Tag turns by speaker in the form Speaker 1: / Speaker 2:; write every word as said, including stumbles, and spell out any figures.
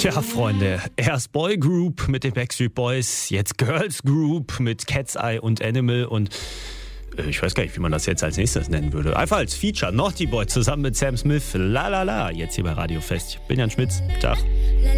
Speaker 1: Tja, Freunde, erst Boy Group mit den Backstreet Boys, jetzt Girls Group mit Cat's Eye und Animal und äh, ich weiß gar nicht, wie man das jetzt als nächstes nennen würde. Einfach als Feature, Naughty Boy zusammen mit Sam Smith, la la la, jetzt hier bei Radio Fest. Ich bin Jan Schmitz, Tag.